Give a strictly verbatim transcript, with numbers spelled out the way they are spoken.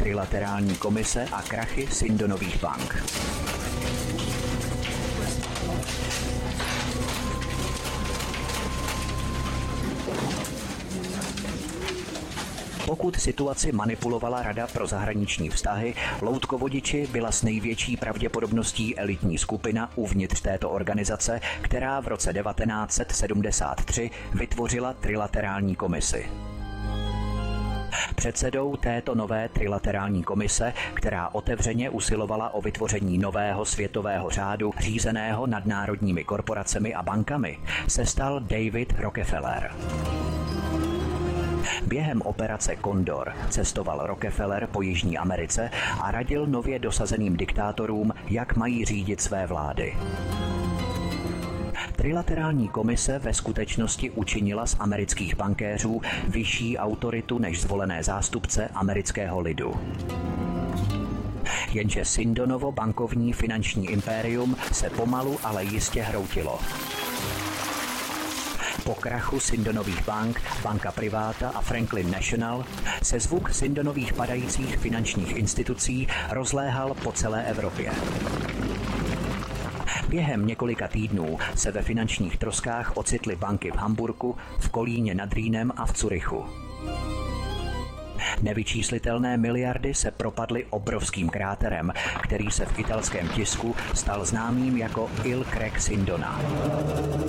trilaterální komise a krachy Sindonových bank. Pokud situaci manipulovala Rada pro zahraniční vztahy, loutkovodiči byla s největší pravděpodobností elitní skupina uvnitř této organizace, která v roce devatenáct set sedmdesát tři vytvořila trilaterální komisi. Předsedou této nové trilaterální komise, která otevřeně usilovala o vytvoření nového světového řádu řízeného nadnárodními korporacemi a bankami, se stal David Rockefeller. Během operace Condor cestoval Rockefeller po Jižní Americe a radil nově dosazeným diktátorům, jak mají řídit své vlády. Trilaterální komise ve skutečnosti učinila z amerických bankéřů vyšší autoritu než zvolené zástupce amerického lidu. Jenže Sindonovo bankovní finanční impérium se pomalu, ale jistě hroutilo. Po krachu Sindonových bank, Banka Privata a Franklin National se zvuk Sindonových padajících finančních institucí rozléhal po celé Evropě. Během několika týdnů se ve finančních troskách ocitly banky v Hamburku, v Kolíně nad Rýnem a v Curychu. Nevyčíslitelné miliardy se propadly obrovským kráterem, který se v italském tisku stal známým jako Il Crack Sindona.